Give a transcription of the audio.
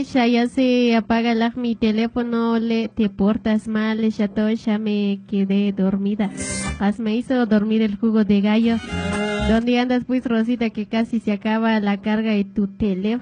Ya se apaga mi teléfono, te portas mal, ya todo, ya me quedé dormida. Me hizo dormir el jugo de gallo. ¿Dónde andas pues, Rosita, que casi se acaba la carga de tu teléfono?